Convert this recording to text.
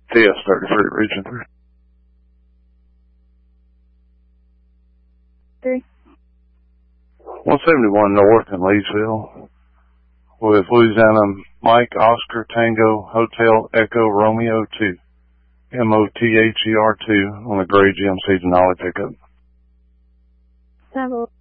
TS-33, region 3. 3. 171 North in Leesville with Louisiana Mike Oscar Tango Hotel Echo Romeo 2. MOTHER 2 on a gray GMC Denali pickup. 7.